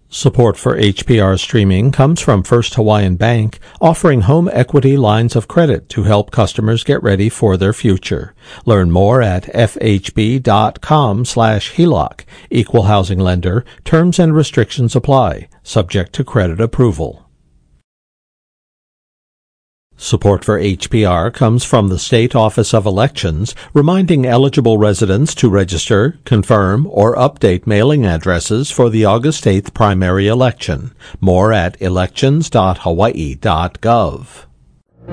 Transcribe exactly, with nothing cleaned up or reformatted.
Support for H P R streaming comes from First Hawaiian Bank, offering home equity lines of credit to help customers get ready for their future. Learn more at fhb.com slash HELOC. Equal housing lender. Terms and restrictions apply. Subject to credit approval. Support for H P R comes from the State Office of Elections, reminding eligible residents to register, confirm, or update mailing addresses for the August eighth primary election. More at elections dot hawaii dot gov.